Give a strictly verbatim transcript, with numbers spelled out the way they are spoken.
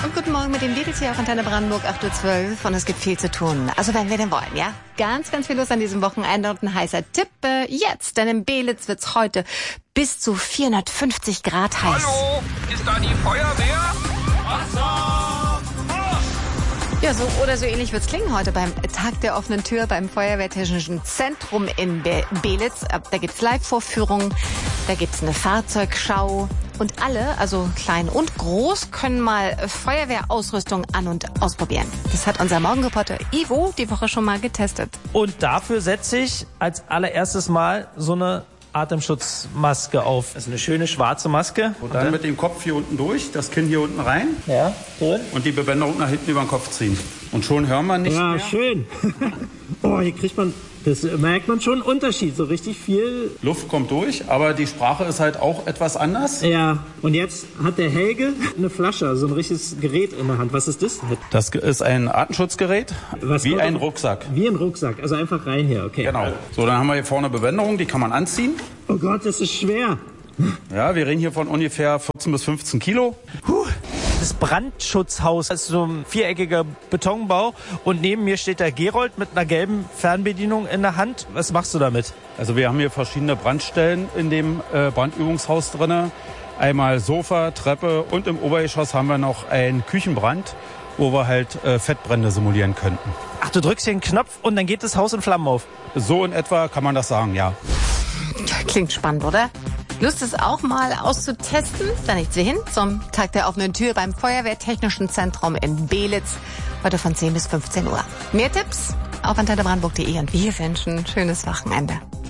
Und guten Morgen mit den Beatles hier auf Antenne Brandenburg, acht Uhr zwölf. Und es gibt viel zu tun. Also wenn wir denn wollen, ja? Ganz, ganz viel los an diesem Wochenende und ein heißer Tipp äh, jetzt. Denn in Belitz wird's heute bis zu vierhundertfünfzig Grad heiß. Hallo, ist da die Feuerwehr? Wasser! Ja, so oder so ähnlich wird's klingen heute beim Tag der offenen Tür beim Feuerwehrtechnischen Zentrum in Be- Belitz. Da gibt's Live-Vorführungen, da gibt's eine Fahrzeugschau. Und alle, also klein und groß, können mal Feuerwehrausrüstung an- und ausprobieren. Das hat unser Morgenreporter Ivo die Woche schon mal getestet. Und dafür setze ich als allererstes Mal so eine Atemschutzmaske auf. Das ist eine schöne schwarze Maske. Und dann mit dem Kopf hier unten durch, das Kinn hier unten rein. Ja, drin. Und die Bebänderung nach hinten über den Kopf ziehen. Und schon hören wir nicht Ja, mehr. schön. Oh, hier kriegt man, das merkt man schon einen Unterschied, so richtig viel. Luft kommt durch, aber die Sprache ist halt auch etwas anders. Ja, und jetzt hat der Helge eine Flasche, so ein richtiges Gerät in der Hand. Was ist das? Das ist ein Atemschutzgerät, Was wie kommt ein da- Rucksack. Wie ein Rucksack, also einfach rein hier, okay. Genau. So, dann haben wir hier vorne Bebänderung, die kann man anziehen. Oh Gott, das ist schwer. Ja, wir reden hier von ungefähr vierzehn bis fünfzehn Kilo. Puh. Das Brandschutzhaus ist so ein viereckiger Betonbau und neben mir steht der Gerold mit einer gelben Fernbedienung in der Hand. Was machst du damit? Also wir haben hier verschiedene Brandstellen in dem äh, Brandübungshaus drinne. Einmal Sofa, Treppe und im Obergeschoss haben wir noch einen Küchenbrand, wo wir halt äh, Fettbrände simulieren könnten. Ach, du drückst hier einen Knopf und dann geht das Haus in Flammen auf. So in etwa kann man das sagen, ja. Klingt spannend, oder? Lust, es auch mal auszutesten? Dann nichts wie hin zum Tag der offenen Tür beim Feuerwehrtechnischen Zentrum in Belitz. Heute von zehn bis fünfzehn Uhr. Mehr Tipps auf antenne brandenburg punkt de und wir wünschen ein schönes Wochenende.